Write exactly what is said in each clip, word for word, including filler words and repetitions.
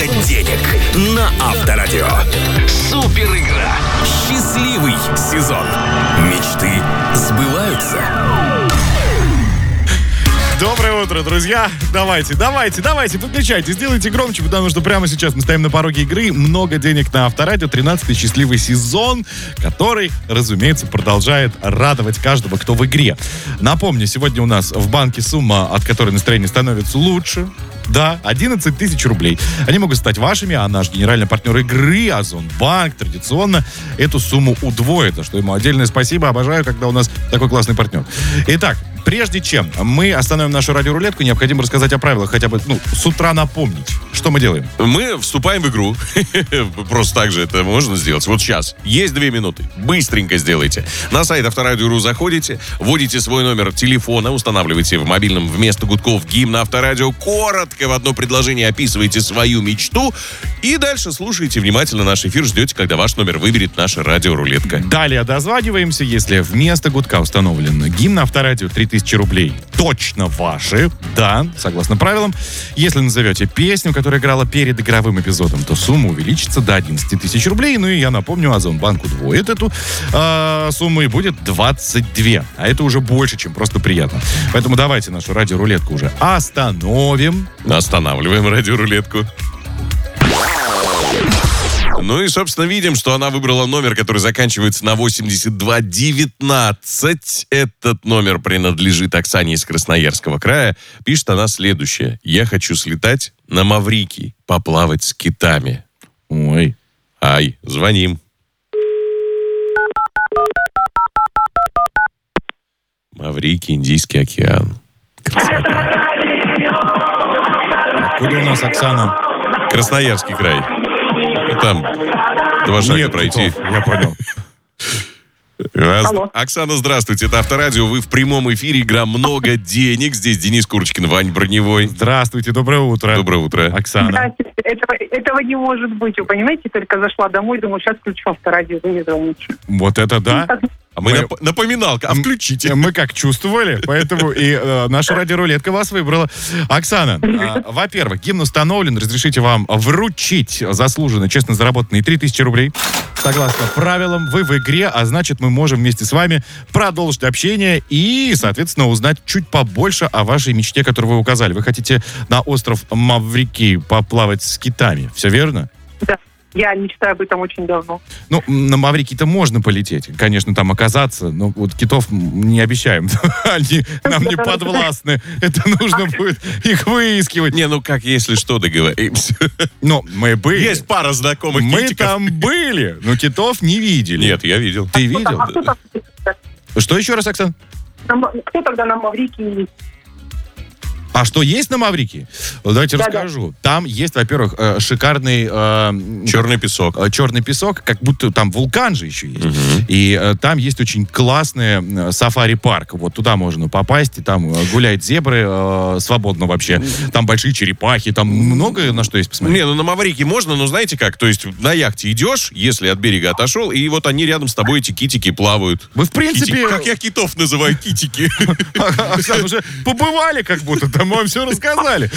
денег на Авторадио. Супер игра. Счастливый сезон. Мечты сбываются. Доброе утро, друзья. Давайте, давайте, давайте, подключайте, сделайте громче, потому что прямо сейчас мы стоим на пороге игры. Много денег на Авторадио. тринадцатый счастливый сезон, который, разумеется, продолжает радовать каждого, кто в игре. Напомню, сегодня у нас в банке сумма, от которой настроение становится лучше. Да, одиннадцать тысяч рублей. Они могут стать вашими, а наш генеральный партнер игры Озонбанк традиционно эту сумму удвоит, за что ему отдельное спасибо. Обожаю, когда у нас такой классный партнер. Итак, прежде чем мы остановим нашу радиорулетку, необходимо рассказать о правилах, хотя бы, ну, с утра напомнить. Что мы делаем? Мы вступаем в игру. Просто так же это можно сделать. Вот сейчас. Есть две минуты. Быстренько сделайте. На сайт Авторадио точка ру заходите, вводите свой номер телефона, устанавливаете в мобильном вместо гудков гимн Авторадио, коротко в одно предложение описываете свою мечту и дальше слушаете внимательно наш эфир, ждете, когда ваш номер выберет наша радиорулетка. Далее дозваниваемся, если вместо гудка установлен гимн Авторадио, три тысячи рублей точно ваши, да, согласно правилам. Если назовете песню, которая играла перед игровым эпизодом, то сумма увеличится до одиннадцать тысяч рублей. Ну и я напомню, Озонбанк удвоит эту э, сумму и будет двадцать два. А это уже больше, чем просто приятно. Поэтому давайте нашу радиорулетку уже остановим. Останавливаем радиорулетку. Ну и, собственно, видим, что она выбрала номер, который заканчивается на восемьдесят два девятнадцать. Этот номер принадлежит Оксане из Красноярского края. Пишет она следующее. Я хочу слетать на Маврикий, поплавать с китами. Ой. Ай, звоним. Маврикий, Индийский океан. Красота. Откуда у нас Оксана? Красноярский край. Ну, там два шага Нет, пройти. Титов, я понял. Алло. Оксана, здравствуйте. Это Авторадио. Вы в прямом эфире. Игра «Много денег». Здесь Денис Курочкин, Вань Броневой. Здравствуйте, доброе утро. Доброе утро. Оксана. Здравствуйте. Этого, этого не может быть. Вы понимаете, только зашла домой, думаю, сейчас включу Авторадио, вы не звоните. Вот это да. А мы Мы- нап- напоминалка. А включите. Мы как чувствовали, поэтому и э, наша радиорулетка вас выбрала. Оксана, э, во-первых, гимн установлен. Разрешите вам вручить заслуженно, честно заработанные три тысячи рублей. Согласно правилам, вы в игре, а значит, мы можем вместе с вами продолжить общение и, соответственно, узнать чуть побольше о вашей мечте, которую вы указали. Вы хотите на остров Маврикий поплавать с китами, все верно? Да, я мечтаю об этом очень давно. Ну, на Маврикий-то можно полететь, конечно, там оказаться, но вот китов не обещаем. Они нам не подвластны. Это нужно будет их выискивать. Не, ну как, если что, договоримся. Но мы были. Есть пара знакомых Мы китиков. там были, но китов не видели. Нет, я видел. Ты Кто там- видел? а кто, там, Что еще раз, Оксан? на- кто тогда на Маврикии? А что есть на Маврикии? Давайте Да-да. расскажу. Там есть, во-первых, э, шикарный э, Черный песок. э, черный песок, как будто там вулкан же еще есть. И э, там есть очень классный э, сафари-парк. Вот туда можно попасть, и там э, гуляют зебры э, свободно вообще. Там большие черепахи, там много на что есть посмотреть. Не, ну на Маврикии можно, но знаете как? То есть на яхте идешь, если от берега отошел, и вот они рядом с тобой, эти китики, плавают. Вы, в принципе... Китики. Как я китов называю, китики. Оксана, уже побывали как будто, там мы вам все рассказали.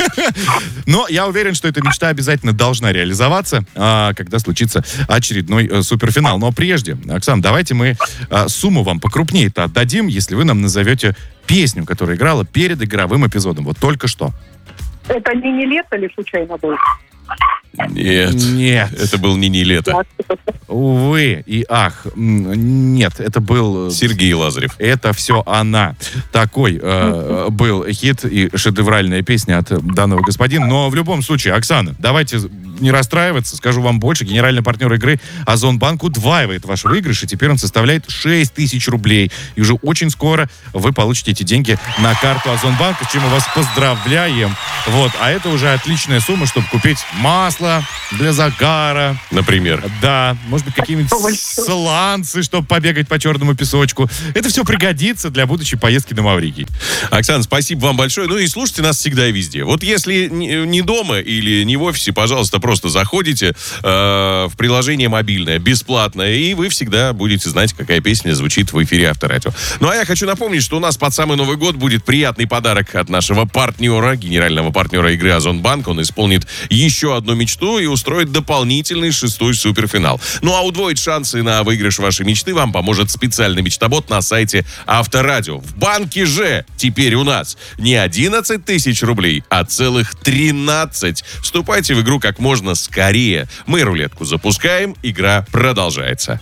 Но я уверен, что эта мечта обязательно должна реализоваться, а, когда случится очередной э, суперфинал. Но прежде, Оксана, давайте мы а, сумму вам покрупнее-то отдадим, если вы нам назовете песню, которая играла перед игровым эпизодом. Вот только что. Это не, не лето ли случайно был? Нет. Нет. Это был не не лето. Увы и ах. М, Нет, это был... Сергей Лазарев. Это все она. Такой э, был хит и шедевральная песня от данного господина. Но в любом случае, Оксана, давайте не расстраиваться. Скажу вам больше. Генеральный партнер игры Озонбанк удваивает ваш выигрыш, и теперь он составляет шесть тысяч рублей. И уже очень скоро вы получите эти деньги на карту Озонбанка, с чем мы вас поздравляем. Вот. А это уже отличная сумма, чтобы купить масло для загара. Например. Да, может быть, какие-нибудь сланцы, чтобы побегать по черному песочку. Это все пригодится для будущей поездки на Маврикий. Оксана, спасибо вам большое. Ну и слушайте нас всегда и везде. Вот если не не дома или не в офисе, пожалуйста, просто заходите э, в приложение мобильное, бесплатное, и вы всегда будете знать, какая песня звучит в эфире Авторадио. Ну, а я хочу напомнить, что у нас под самый Новый год будет приятный подарок от нашего партнера, генерального партнера игры Озонбанк. Он исполнит еще одну мечту и устроит дополнительный шестой суперфинал. Ну, а удвоить шансы на выигрыш вашей мечты вам поможет специальный мечтобот на сайте Авторадио. В банке же теперь у нас не одиннадцать тысяч рублей, а целых тринадцать. Вступайте в игру как можно скорее. Мы рулетку запускаем, игра продолжается.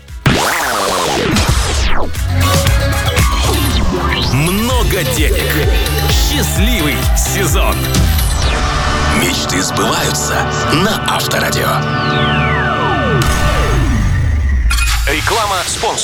Много денег. Счастливый сезон. Мечты сбываются на Авторадио. Реклама спонсора.